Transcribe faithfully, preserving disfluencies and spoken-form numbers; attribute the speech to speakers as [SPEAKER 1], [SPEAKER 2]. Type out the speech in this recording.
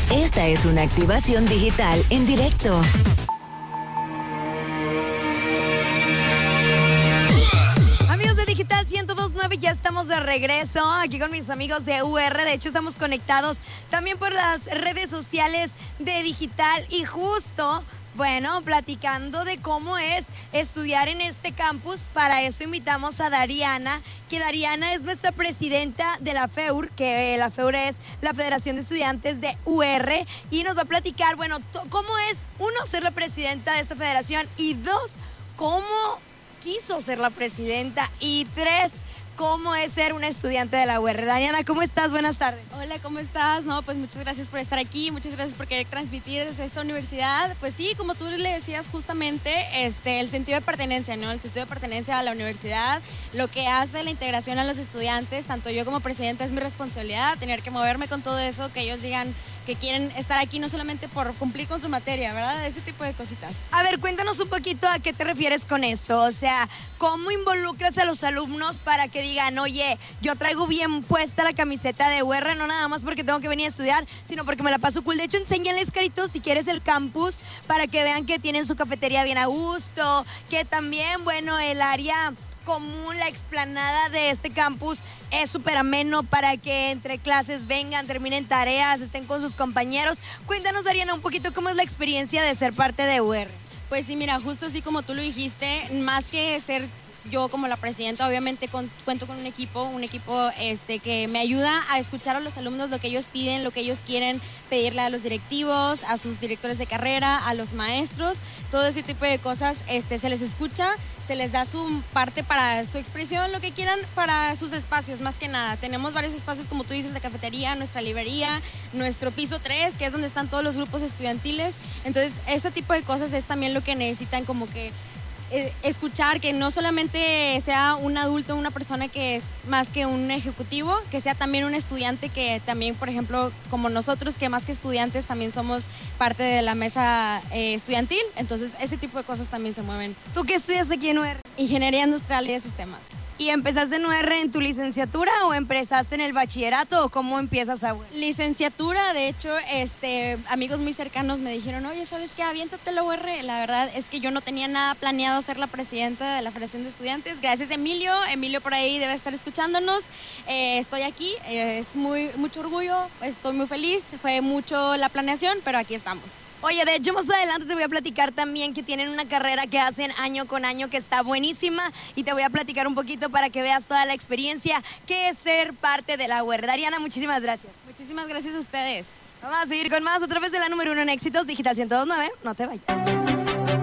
[SPEAKER 1] Esta es una activación digital en directo.
[SPEAKER 2] Amigos de Digital ciento dos punto nueve, ya estamos de regreso aquí con mis amigos de U R. De hecho, estamos conectados también por las redes sociales de Digital y justo... Bueno, platicando de cómo es estudiar en este campus, para eso invitamos a Dariana, que Dariana es nuestra presidenta de la F E U R, que la F E U R es la Federación de Estudiantes de U R, y nos va a platicar, bueno, cómo es, uno, ser la presidenta de esta federación, y dos, cómo quiso ser la presidenta, y tres, cómo es ser una estudiante de la U R. Dariana, ¿cómo estás? Buenas tardes.
[SPEAKER 3] Hola, ¿cómo estás? No, pues muchas gracias por estar aquí, muchas gracias por querer transmitir desde esta universidad. Pues sí, como tú le decías justamente, este, el sentido de pertenencia, ¿no? El sentido de pertenencia a la universidad, lo que hace la integración a los estudiantes, tanto yo como presidenta es mi responsabilidad, tener que moverme con todo eso, que ellos digan que quieren estar aquí no solamente por cumplir con su materia, ¿verdad? Ese tipo de cositas.
[SPEAKER 2] A ver, cuéntanos un poquito a qué te refieres con esto, o sea, ¿cómo involucras a los alumnos para que digan, oye, yo traigo bien puesta la camiseta de U R, no nada más porque tengo que venir a estudiar, sino porque me la paso cool? De hecho, enséñales, caritos, si quieres el campus, para que vean que tienen su cafetería bien a gusto, que también, bueno, el área común, la explanada de este campus es súper ameno para que entre clases vengan, terminen tareas, estén con sus compañeros. Cuéntanos, Dariana, un poquito cómo es la experiencia de ser parte de U R.
[SPEAKER 3] Pues sí, mira, justo así como tú lo dijiste, más que ser yo como la presidenta, obviamente con, cuento con un equipo, un equipo este, que me ayuda a escuchar a los alumnos lo que ellos piden, lo que ellos quieren pedirle a los directivos, a sus directores de carrera, a los maestros, todo ese tipo de cosas, este, se les escucha, se les da su parte para su expresión, lo que quieran para sus espacios, más que nada. Tenemos varios espacios, como tú dices, de cafetería, nuestra librería, nuestro piso tres, que es donde están todos los grupos estudiantiles. Entonces, ese tipo de cosas es también lo que necesitan como que eh, escuchar, que no solamente sea un adulto, una persona que es más que un ejecutivo, que sea también un estudiante que también, por ejemplo, como nosotros, que más que estudiantes también somos parte de la mesa eh, estudiantil. Entonces, ese tipo de cosas también se mueven.
[SPEAKER 2] ¿Tú qué estudias aquí en U R?
[SPEAKER 3] Ingeniería Industrial y de Sistemas.
[SPEAKER 2] ¿Y empezaste en U R en tu licenciatura o empezaste en el bachillerato o cómo empiezas a U R?
[SPEAKER 3] Licenciatura, de hecho, este, amigos muy cercanos me dijeron, oye, ¿sabes qué? Aviéntate la U R. La verdad es que yo no tenía nada planeado ser la presidenta de la Federación de Estudiantes. Gracias, Emilio. Emilio por ahí debe estar escuchándonos. Eh, estoy aquí, eh, es muy, mucho orgullo, estoy muy feliz. Fue mucho la planeación, pero aquí estamos.
[SPEAKER 2] Oye, de hecho, más adelante te voy a platicar también que tienen una carrera que hacen año con año que está buenísima y te voy a platicar un poquito para que veas toda la experiencia que es ser parte de la U R. Dariana, muchísimas gracias.
[SPEAKER 3] Muchísimas gracias a ustedes.
[SPEAKER 2] Vamos a seguir con más a través de la número uno en éxitos, Digital ciento dos punto nueve. No te vayas.